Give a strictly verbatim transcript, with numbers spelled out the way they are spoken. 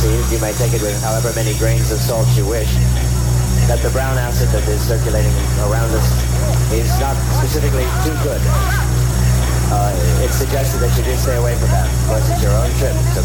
received, you may take it with however many grains of salt you wish, that the brown acid that is circulating around us is not specifically too good. Uh, it's suggested that you do stay away from that. Of course, it's your own trip, so